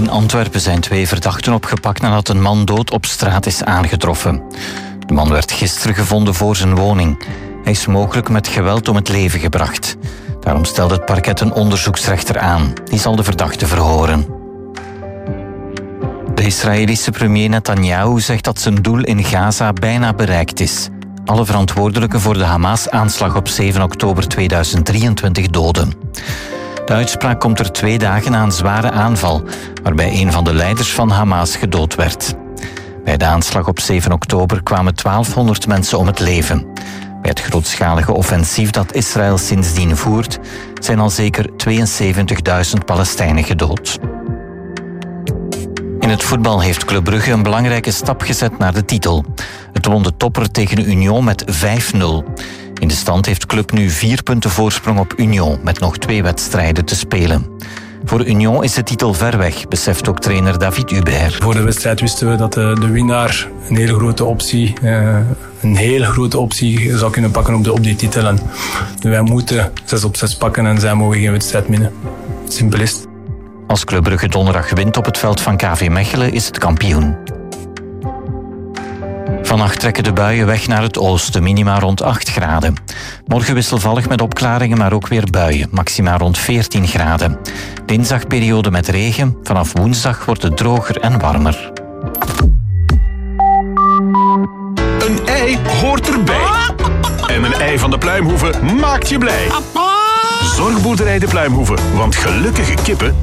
In Antwerpen zijn 2 verdachten opgepakt nadat een man dood op straat is aangetroffen. De man werd gisteren gevonden voor zijn woning. Hij is mogelijk met geweld om het leven gebracht. Daarom stelt het parket een onderzoeksrechter aan. Die zal de verdachte verhoren. De Israëlische premier Netanyahu zegt dat zijn doel in Gaza bijna bereikt is. Alle verantwoordelijken voor de Hamas-aanslag op 7 oktober 2023 doden. De uitspraak komt er 2 dagen na een zware aanval, waarbij een van de leiders van Hamas gedood werd. Bij de aanslag op 7 oktober kwamen 1200 mensen om het leven. Bij het grootschalige offensief dat Israël sindsdien voert, zijn al zeker 72.000 Palestijnen gedood. In het voetbal heeft Club Brugge een belangrijke stap gezet naar de titel. Het won de topper tegen Union met 5-0. In de stand heeft Club nu 4 punten voorsprong op Union, met nog 2 wedstrijden te spelen. Voor Union is de titel ver weg, beseft ook trainer David Hubert. Voor de wedstrijd wisten we dat de winnaar een heel grote optie zou kunnen pakken op die titel. En wij moeten 6 op 6 pakken en zij mogen geen wedstrijd winnen. Simpel is het. Als Club Brugge donderdag wint op het veld van KV Mechelen is het kampioen. Vannacht trekken de buien weg naar het oosten, minima rond 8 graden. Morgen wisselvallig met opklaringen, maar ook weer buien, maxima rond 14 graden. Dinsdag periode met regen, vanaf woensdag wordt het droger en warmer. Een ei hoort erbij. En een ei van de Pluimhoeve maakt je blij. Zorgboerderij de Pluimhoeve, want gelukkige kippen